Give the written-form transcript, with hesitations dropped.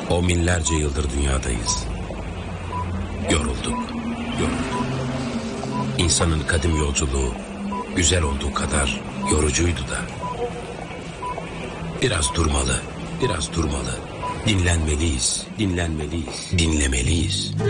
O binlerce yıldır dünyadayız. Yorulduk. İnsanın kadim yolculuğu güzel olduğu kadar yorucuydu da. Biraz durmalı. Dinlenmeliyiz. Dinlemeliyiz.